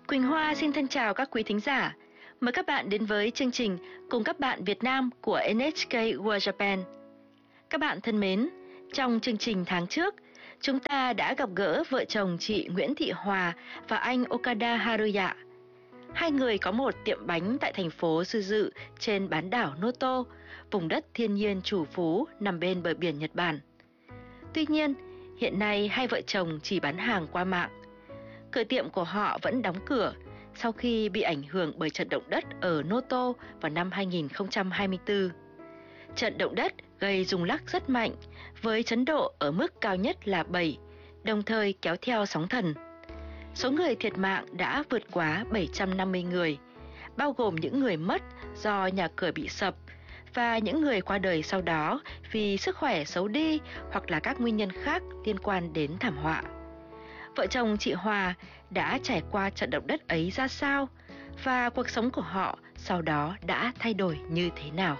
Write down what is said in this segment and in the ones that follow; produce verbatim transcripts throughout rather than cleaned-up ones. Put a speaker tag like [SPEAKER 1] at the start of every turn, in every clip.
[SPEAKER 1] Quỳnh Hoa xin thân chào các quý thính giả. Mời các bạn đến với chương trình Cùng các bạn Việt Nam của en hát ca World Japan. Các bạn thân mến, trong chương trình tháng trước, chúng ta đã gặp gỡ vợ chồng chị Nguyễn Thị Hòa và anh Okada Haruya. Hai người có một tiệm bánh tại thành phố Suzu trên bán đảo Noto, vùng đất thiên nhiên trù phú nằm bên bờ biển Nhật Bản. Tuy nhiên, hiện nay hai vợ chồng chỉ bán hàng qua mạng. Cửa tiệm của họ vẫn đóng cửa sau khi bị ảnh hưởng bởi trận động đất ở Noto vào năm hai nghìn không trăm hai mươi tư. Trận động đất gây rung lắc rất mạnh với chấn độ ở mức cao nhất là bảy, đồng thời kéo theo sóng thần. Số người thiệt mạng đã vượt quá bảy trăm năm mươi người, bao gồm những người mất do nhà cửa bị sập và những người qua đời sau đó vì sức khỏe xấu đi hoặc là các nguyên nhân khác liên quan đến thảm họa. Vợ chồng chị Hòa đã trải qua trận động đất ấy ra sao và cuộc sống của họ sau đó đã thay đổi như thế nào?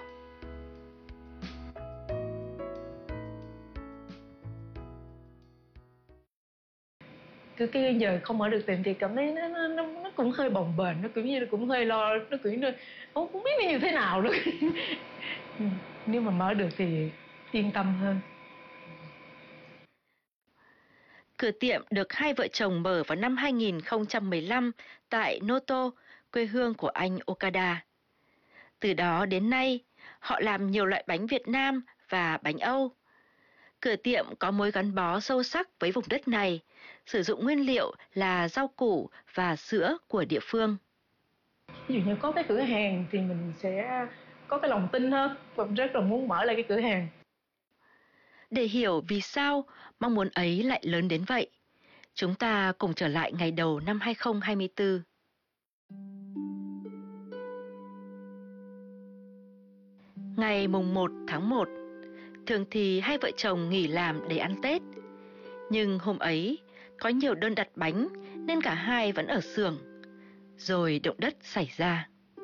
[SPEAKER 2] Cứ cái giờ không mở được tiệm thì cảm thấy nó, nó, nó, nó cũng hơi bồng bềnh, nó cũng như cũng hơi lo, nó cũng như không, không biết như thế nào nữa. Nếu mà mở được thì yên tâm hơn.
[SPEAKER 1] Cửa tiệm được hai vợ chồng mở vào năm hai nghìn không trăm mười lăm tại Noto, quê hương của anh Okada. Từ đó đến nay, họ làm nhiều loại bánh Việt Nam và bánh Âu. Cửa tiệm có mối gắn bó sâu sắc với vùng đất này, sử dụng nguyên liệu là rau củ và sữa của địa phương.
[SPEAKER 2] Ví dụ như có cái cửa hàng thì mình sẽ có cái lòng tin hơn và rất là muốn mở lại cái cửa hàng.
[SPEAKER 1] Để hiểu vì sao mong muốn ấy lại lớn đến vậy, chúng ta cùng trở lại ngày đầu năm hai nghìn không trăm hai mươi tư. Ngày mùng một tháng một, thường thì hai vợ chồng nghỉ làm để ăn Tết. Nhưng hôm ấy có nhiều đơn đặt bánh nên cả hai vẫn ở xưởng. Rồi động đất xảy ra.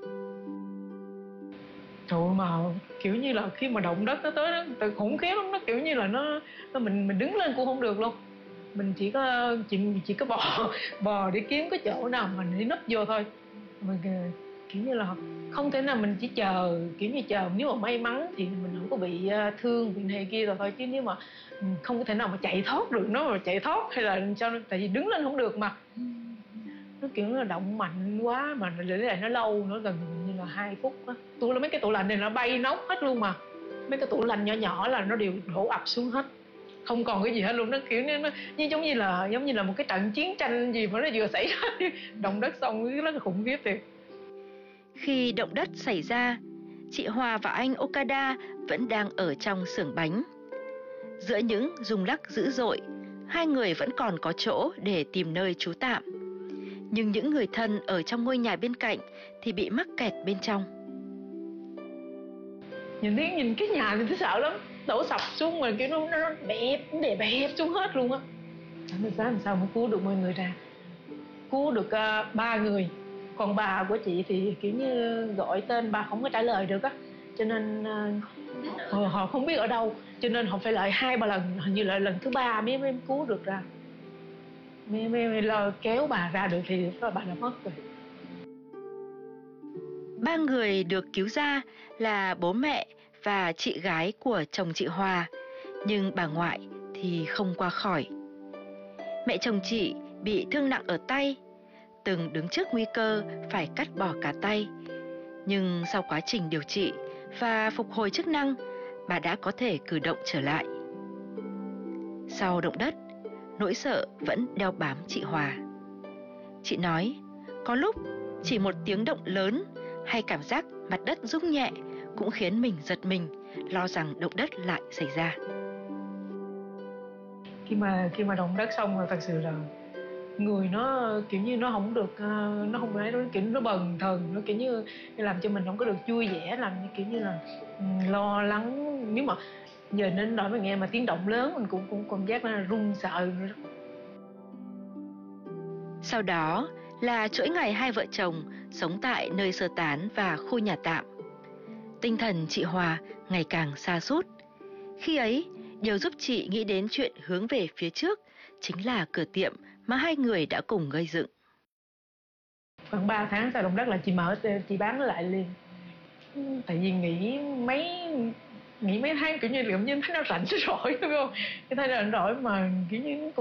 [SPEAKER 2] Trời mà kiểu như là khi mà động đất nó tới nó từ khủng khiếp lắm, nó kiểu như là nó, nó mình mình đứng lên cũng không được luôn. Mình chỉ có chỉ, chỉ có bò bò để kiếm cái chỗ nào mình để núp vô thôi. Mình kiểu như là không thể nào mình chỉ chờ, kiểu như chờ nếu mà may mắn thì mình không có bị thương bị này kia rồi thôi, chứ nếu mà không có thể nào mà chạy thoát được nó mà chạy thoát hay là sao, tại vì đứng lên không được mà. Nó kiểu là động mạnh quá mà để lại nó lâu nữa, gần như là hai phút á. Tôi là mấy cái tủ lạnh này nó bay nóc hết luôn mà. Mấy cái tủ lạnh nhỏ nhỏ là nó đều đổ ập xuống hết. Không còn cái gì hết luôn, nó kiểu như nó như giống như là giống như là một cái trận chiến tranh gì mà nó vừa xảy ra. Động đất xong rất là khủng khiếp thiệt.
[SPEAKER 1] Khi động đất xảy ra, chị Hòa và anh Okada vẫn đang ở trong xưởng bánh. Giữa những rung lắc dữ dội, hai người vẫn còn có chỗ để tìm nơi trú tạm. Nhưng những người thân ở trong ngôi nhà bên cạnh thì bị mắc kẹt bên trong.
[SPEAKER 2] Nhìn thấy nhìn cái nhà thì tôi sợ lắm, đổ sập xuống mà kiểu nó nó bẹp đè bẹp xuống hết luôn á. Làm sao làm sao mới cứu được mọi người ra, cứu được uh, ba người, còn bà của chị thì kiểu như gọi tên bà không có trả lời được á, cho nên uh, họ, họ không biết ở đâu, cho nên họ phải lại hai ba lần, hình như là lần thứ ba mới mới cứu được ra, mới mới, mới lờ kéo bà ra được thì bà đã mất rồi.
[SPEAKER 1] Ba người được cứu ra là bố mẹ và chị gái của chồng chị Hòa, nhưng bà ngoại thì không qua khỏi. Mẹ chồng chị bị thương nặng ở tay, từng đứng trước nguy cơ phải cắt bỏ cả tay. Nhưng sau quá trình điều trị và phục hồi chức năng, bà đã có thể cử động trở lại. Sau động đất, nỗi sợ vẫn đeo bám chị Hòa. Chị nói, có lúc chỉ một tiếng động lớn hay cảm giác mặt đất rung nhẹ cũng khiến mình giật mình, lo rằng động đất lại xảy ra.
[SPEAKER 2] Khi mà khi mà động đất xong rồi thật sự là người nó kiểu như nó không được, nó không phải, nó kiểu nó bần thần, nó kiểu như làm cho mình không có được vui vẻ, làm như kiểu như là lo lắng. Nếu mà giờ nên nói mà nghe mà tiếng động lớn mình cũng cũng cảm giác là run sợ.
[SPEAKER 1] Sau đó là chuỗi ngày hai vợ chồng sống tại nơi sơ tán và khu nhà tạm. Tinh thần chị Hòa ngày càng sa sút. Khi ấy, điều giúp chị nghĩ đến chuyện hướng về phía trước chính là cửa tiệm mà hai người đã cùng gây dựng.
[SPEAKER 2] khoảng ba tháng sau động đất là chị mở chị bán lại liền. Tại vì nghỉ mấy nghỉ mấy tháng kiểu như kiểu như thấy nó rảnh rỗi đúng không, cái thấy nó rảnh rỗi mà kiểu như